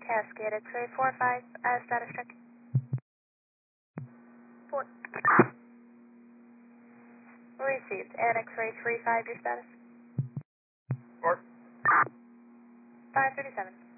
Cascade X-ray 45, status check. 4. Received. And X-ray 35, your status? 4. 537.